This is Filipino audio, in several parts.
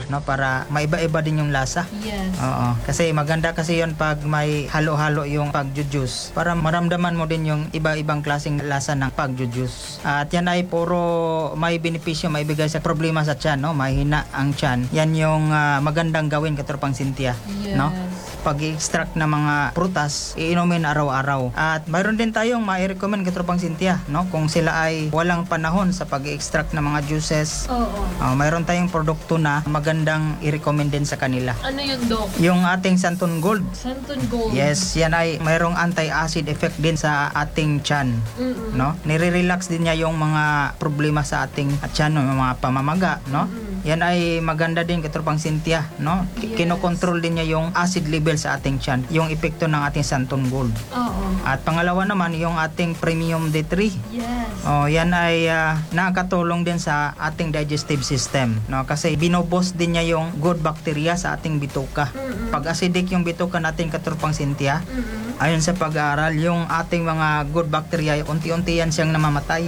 no, para maiba-iba din yung lasa. Yes. Oo. Kasi maganda kasi yun pag may halo-halo yung pagjujuice para maramdaman mo din yung iba-ibang klaseng lasa ng pagjujuice. At yan ay puro may benepisyo, may bigay sa problema sa tiyan, no? Mahina ang tiyan. Yan yung magandang gawin, Katropang Cynthia, Yes. no? Pag-extract ng mga prutas, iinumin araw-araw. At mayroon din tayong mai-recommend, Katropang Cynthia, no? Kung sila ay walang panahon sa pag-extract ng mga juices, Oo. mayroon tayong produkto na magandang i-recommend din sa kanila. Ano yun, Doc? Yung ating Santon Gold. Santon Gold. Yes, yan ay mayroong anti-acid effect din sa ating tiyan, no? Nire-relax din niya yung mga problema sa ating tiyan, no? Yung mga pamamaga, no? Yan ay maganda din, Katropang Cynthia, no? Yes. Kinokontrol din niya yung acid level sa ating tiyan, yung epekto ng ating Santon Gold. Oo. At pangalawa naman, yung ating Premium D3. Yes. Yan ay nakakatulong din sa ating digestive system, no? Kasi binobos din niya yung good bacteria sa ating bituka. Pag acidic yung bituka natin, Katropang Cynthia, ayon sa pag-aaral, yung ating mga good bacteria, unti-unti yan siyang namamatay.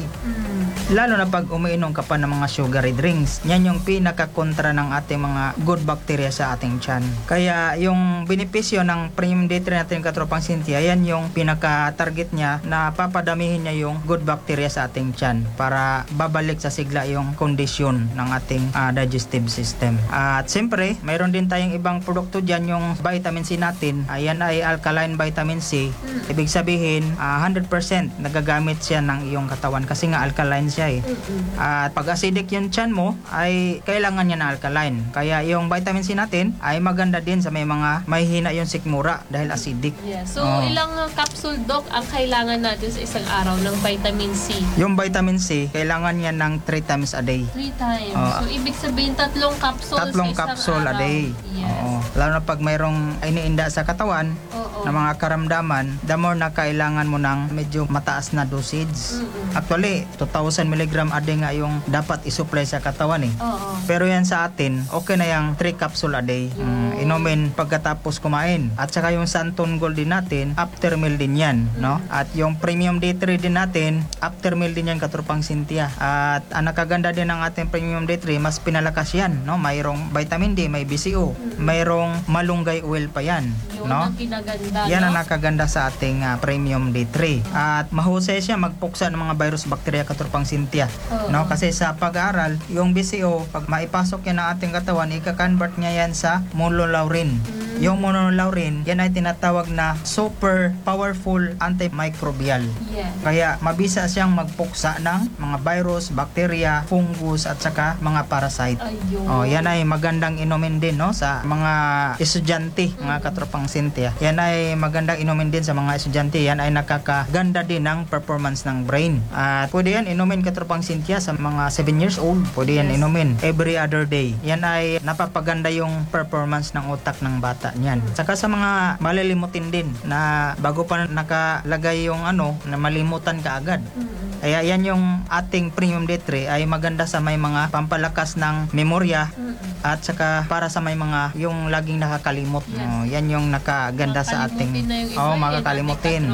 Lalo na pag umiinom ka pa ng mga sugary drinks. Yan yung pinaka-kontra ng ating mga good bacteria sa ating tiyan. Kaya yung benepisyo ng Premium D3 natin, Katropang Cynthia, yan yung pinaka-target niya na papadamihin niya yung good bacteria sa ating tiyan para babalik sa sigla yung kondisyon ng ating digestive system. At siyempre, mayroon din tayong ibang produkto dyan, yung vitamin C natin. Ayan ay alkaline vitamin C. Ibig sabihin, 100% nagagamit siya ng iyong katawan kasi nga alkaline siya eh. At pag acidic yung tiyan mo, ay kailangan niya ng alkaline. Kaya yung vitamin C natin ay maganda din sa may mga mahihina yung sikmura dahil acidic. Yes. So, ilang capsule, Doc, ang kailangan natin sa isang araw ng vitamin C? Yung vitamin C, kailangan niya ng 3 times a day. 3 times. So, ibig sabihin, 3 capsules Tatlong sa isang capsule a araw. day. Yes. Lalo na pag mayroong iniinda sa katawan, na mga karamdaman, the more na kailangan mo ng medyo mataas na dosage. Actually, 2,000 mg a day nga yung dapat isupply sa katawan eh. Oo. Pero yan sa atin, okay na yung 3 capsule a day. Inumin pagkatapos kumain. At saka yung Santon Gold din natin, after meal din yan, no? At yung Premium D3 din natin, after meal din yan, Katropang Cynthia. At ang nakaganda din ng ating Premium D3, mas pinalakas yan, no? Mayroong vitamin D, may BCO, mayroong malunggay oil pa yan, Yun no? ang pinaganda, Yan ang no? nakaganda sa ating Premium D3. At mahusay siya magpuksa ng mga virus, bacteria, Katropang Cynthia, no? Kasi sa pag-aaral, yung BCO, pag maipasok yan ng ating katawan, ika-convert niya yan sa monolaurin. Yung monolaurin, yan ay tinatawag na super powerful antimicrobial. Yes. Kaya mabisa siyang magpuksa ng mga virus, bacteria, fungus at saka mga parasite. Ayun. Yan ay magandang inumin din, no, sa mga estudyante, mga Katropang Cynthia. Yan ay magandang inumin din sa mga estudyante. Yan ay nakakaganda din ng performance ng brain. At pwede yan inumin, Katropang Cynthia, sa mga 7 years old. Pwede yan inumin every other day. Yan ay napapaganda yung performance ng utak ng bata niyan. Saka sa mga malilimutin din na bago pa nakalagay yung na malimutan ka agad. Kaya yan yung ating Premium D3 ay maganda sa may mga pampalakas ng memorya at saka para sa may mga yung laging nakakalimot. Yan yung nakaganda sa ating makakalimutin.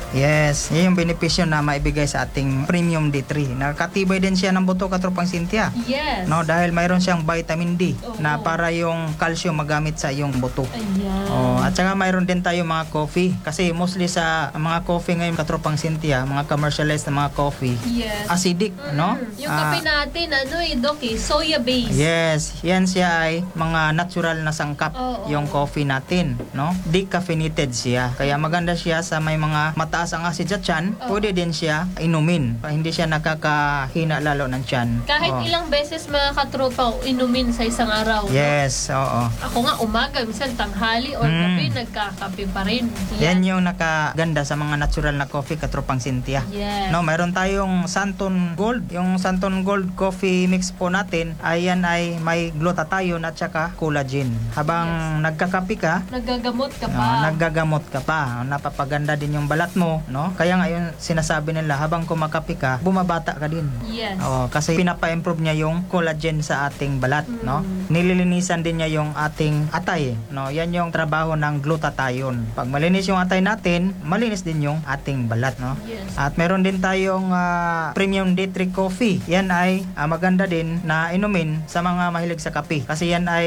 Yes, yan yung benepisyo na maibigay sa ating Premium D3. Nakakatibay din siya ng buto, Katropang Cynthia. Yes. No, dahil mayroon siyang vitamin D na para yung calcium magamit sa iyong buto. Ayan. At saka mayroon din tayo mga coffee kasi mostly sa mga coffee ngayon, Katropang Cynthia, mga commercialized na mga coffee, Yes. acidic, no? Yung kape natin, Doc, soya base. Yes, yan siya ay mga natural na sangkap, yung coffee natin, no? Decaffeinated siya. Kaya maganda siya sa may mga mataas ang acid sa tiyan, pwede din siya inumin. Hindi siya nakakahina lalo ng tiyan. Kahit ilang beses mga katropa inumin sa isang araw. Yes, oo. Ako nga umaga, minsan tanghali or gabi, nagkakape pa rin. Yan yung nakaganda sa mga natural na coffee, Katropang Cynthia. Yes. No, mayroon tayong Santon Gold. Yung Santon Gold coffee mix po natin, ayan ay may glutathione at saka collagen. Habang nagkakape ka, naggagamot ka pa. naggagamot ka pa. Napapaganda din yung balat mo, no? Kaya ngayon sinasabi nila habang kumakape ka, bumabata ka din. Yes. Kasi pinapa-improve niya yung collagen sa ating balat, no? Nililinisan din niya yung ating atay, no? Yan yung trabaho ng glutathione. Pag malinis yung atay natin, malinis din yung ating balat, no? Yes. At meron din tayong Premium D3 coffee. Yan ay maganda din na inumin sa mga mahilig sa kape kasi yan ay